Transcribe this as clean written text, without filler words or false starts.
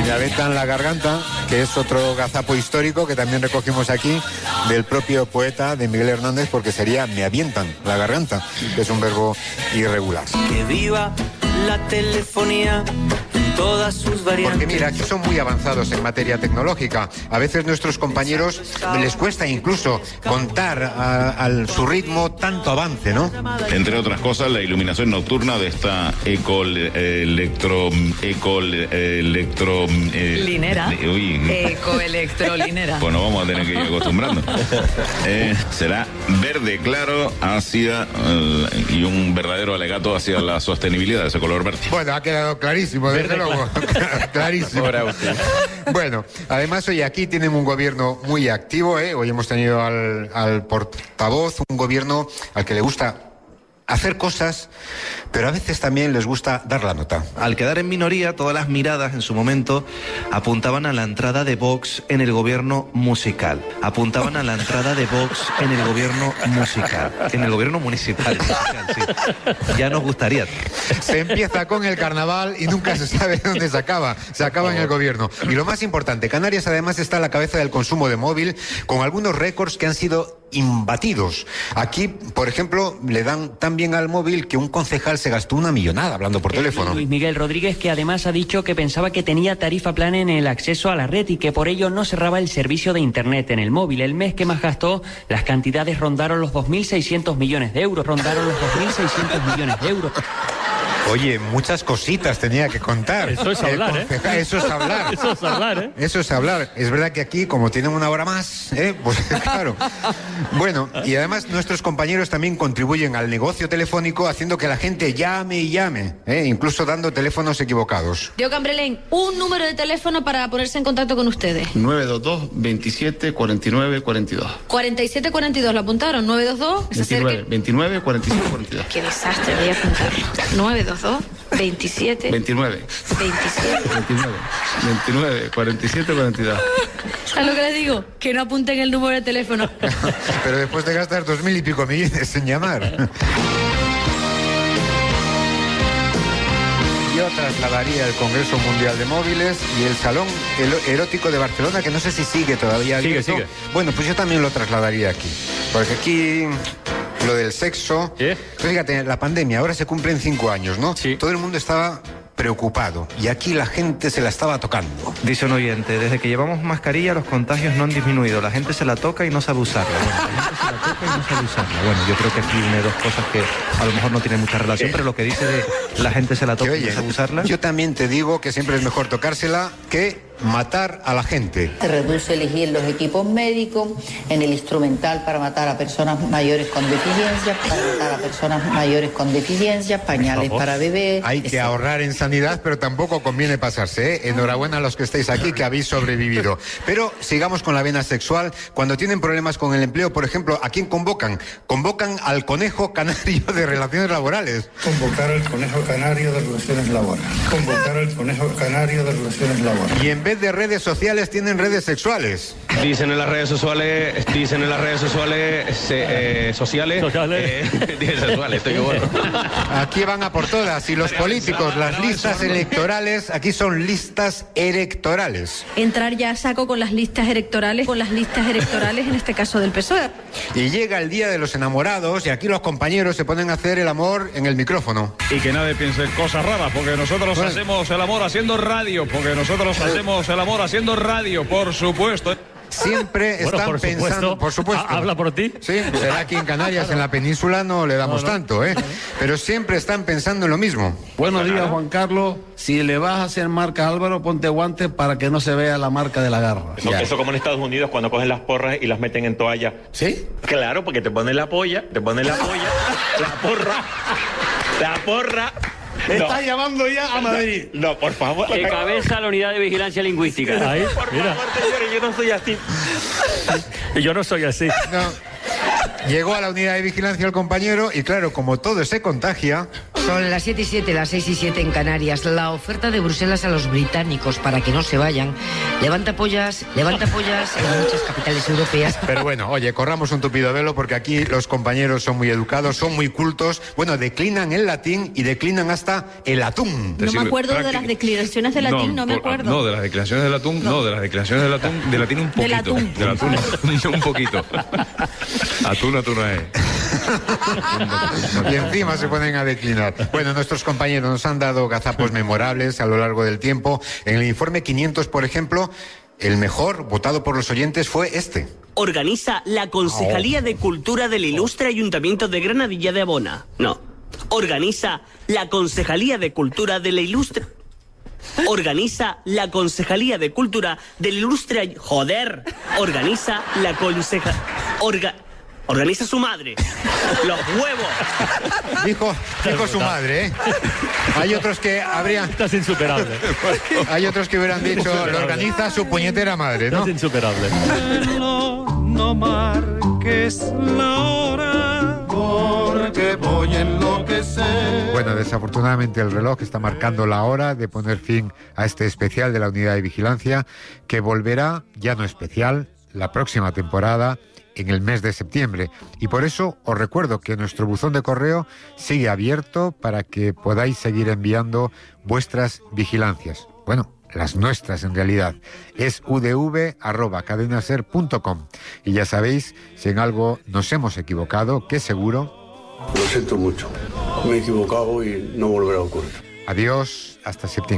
Me aventan la garganta, que es otro gazapo histórico que también recogimos aquí, del propio poeta de Miguel Hernández, porque sería me avientan la garganta, que es un verbo irregular. Que viva la telefonía en todas sus variantes. Porque mira, aquí son muy avanzados en materia tecnológica. A veces nuestros compañeros les cuesta incluso contar a su ritmo tanto avance, ¿no? Entre otras cosas, la iluminación nocturna de esta linera. Ecoelectrolinera. Bueno, vamos a tener que ir acostumbrando. Será verde claro hacia y un verdadero alegato hacia la sostenibilidad de ese color verde. Bueno, ha quedado clarísimo, desde luego. Clarísimo. Bueno, además hoy aquí tienen un gobierno muy activo, ¿eh? Hoy hemos tenido al portavoz, un gobierno al que le gusta hacer cosas, pero a veces también les gusta dar la nota. Al quedar en minoría, todas las miradas en su momento apuntaban a la entrada de Vox en el gobierno musical. Apuntaban a la entrada de Vox en el gobierno musical. En el gobierno municipal, sí. Ya nos gustaría. Se empieza con el carnaval y nunca se sabe dónde se acaba. Se acaba en el gobierno. Y lo más importante, Canarias además está a la cabeza del consumo de móvil, con algunos récords que han sido imbatidos. Aquí, por ejemplo, le dan tan bien al móvil que un concejal se gastó una millonada hablando por teléfono. Luis Miguel Rodríguez, que además ha dicho que pensaba que tenía tarifa plana en el acceso a la red y que por ello no cerraba el servicio de internet en el móvil. El mes que más gastó, las cantidades rondaron los 2.600 millones de euros. Oye, muchas cositas tenía que contar. Eso es hablar, Eso es hablar. Eso es hablar, ¿eh? Eso es hablar. Es verdad que aquí, como tienen una hora más, pues claro. Bueno, y además nuestros compañeros también contribuyen al negocio telefónico haciendo que la gente llame y llame, incluso dando teléfonos equivocados. Diego Cambrelén, un número de teléfono para ponerse en contacto con ustedes. 922 27 49 42. 4742, ¿lo apuntaron? 922 29 47 42. Qué desastre, voy a apuntar. 922 27 29 47 42. ¿Sabes lo que les digo? Que no apunten el número de teléfono. Pero después de gastar 2.000 y pico millones en llamar. Yo trasladaría el Congreso Mundial de Móviles y el Salón Erótico de Barcelona, que no sé si sigue todavía. Sigue. Bueno, pues yo también lo trasladaría aquí. Porque aquí lo del sexo. ¿Qué? Pues fíjate, la pandemia, ahora se cumplen 5 años, ¿no? Sí. Todo el mundo estaba preocupado y aquí la gente se la estaba tocando. Dice un oyente, desde que llevamos mascarilla los contagios no han disminuido. La gente se la toca y no sabe usarla. Bueno, yo creo que aquí une dos cosas que a lo mejor no tienen mucha relación, pero lo que dice de la gente se la toca y no sabe usarla. Yo también te digo que siempre es mejor tocársela que matar a la gente. Se reduce elegir los equipos médicos, en el instrumental para matar a personas mayores con deficiencias, pañales para bebés. Hay que ahorrar en sanidad, pero tampoco conviene pasarse, ¿eh? Enhorabuena a los que estáis aquí, que habéis sobrevivido. Pero sigamos con la vena sexual. Cuando tienen problemas con el empleo, por ejemplo, ¿a quién convocan? Convocan al conejo canario de relaciones laborales. Convocar al conejo canario de relaciones laborales. Y en vez de redes sociales tienen redes sexuales. Dicen en las redes sociales, estoy bueno. Aquí van a por todas. Y los políticos, las listas electorales, aquí son listas electorales. Entrar ya a saco con las listas electorales, en este caso del PSOE. Y llega el día de los enamorados y aquí los compañeros se ponen a hacer el amor en el micrófono. Y que nadie piense en cosas raras, porque nosotros hacemos el amor haciendo radio, por supuesto. Siempre están pensando, por supuesto. ¿Habla por ti? Sí, será aquí en Canarias, en la península no le damos tanto, pero siempre están pensando en lo mismo. Buenos días, Juan Carlos. Si le vas a hacer marca a Álvaro, ponte guantes para que no se vea la marca de la garra. Eso como en Estados Unidos cuando cogen las porras y las meten en toalla. ¿Sí? Claro, porque te ponen la porra. Estás llamando ya a Madrid. No, por favor. Que cabeza la unidad de vigilancia lingüística. Ahí, por mira. favor, señores, yo no soy así. Yo no soy así. No. Llegó a la unidad de vigilancia el compañero y claro, como todo se contagia... Son las 7:07, las 6:07 en Canarias. La oferta de Bruselas a los británicos para que no se vayan levanta pollas en muchas capitales europeas. Pero bueno, oye, corramos un tupido velo porque aquí los compañeros son muy educados, son muy cultos. Bueno, declinan el latín y declinan hasta el atún. No me acuerdo de las declinaciones del latín, no me acuerdo. No, de las declinaciones del atún, no, de las declinaciones del atún, del latín un poquito. Del atún un poquito. Atún es. Y encima se ponen a declinar. Bueno, nuestros compañeros nos han dado gazapos memorables a lo largo del tiempo. En el informe 500, por ejemplo, el mejor votado por los oyentes fue este. Organiza la Concejalía de Cultura del Ilustre Ayuntamiento de Granadilla de Abona. No. Organiza la Concejalía de Cultura del Ilustre... Organiza la Concejalía de Cultura del Ilustre... ¡Joder! Organiza la Organiza su madre. ¡Los huevos! Dijo su madre, ¿eh? Hay otros que habrían... Estás insuperable. Hay otros que hubieran dicho, lo organiza su puñetera madre, ¿no? Estás insuperable. No marques la hora, porque voy a enloquecer. Bueno, desafortunadamente el reloj está marcando la hora de poner fin a este especial de la Unidad de Vigilancia, que volverá, ya no especial, la próxima temporada, en el mes de septiembre. Y por eso os recuerdo que nuestro buzón de correo sigue abierto para que podáis seguir enviando vuestras vigilancias. Bueno, las nuestras en realidad. Es udv@cadenaser.com. Y ya sabéis, si en algo nos hemos equivocado, que seguro... Lo siento mucho. Me he equivocado y no volverá a ocurrir. Adiós, hasta septiembre.